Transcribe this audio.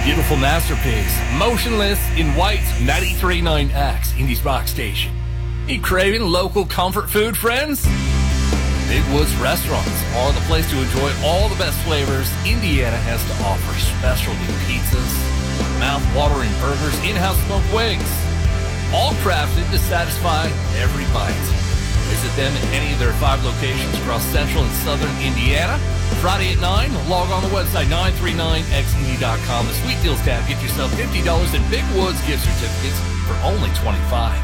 beautiful masterpiece, motionless in white, 93.9X, Indies Rock Station. You craving local comfort food, friends? Big Woods Restaurants are the place to enjoy all the best flavors Indiana has to offer. Specialty pizzas, mouth-watering burgers, in-house smoked wings, all crafted to satisfy every bite. Visit them at any of their 5 locations across central and southern Indiana. Friday at 9, log on the website 939xed.com. The Sweet Deals tab, get yourself $50 in Big Woods gift certificates for only $25.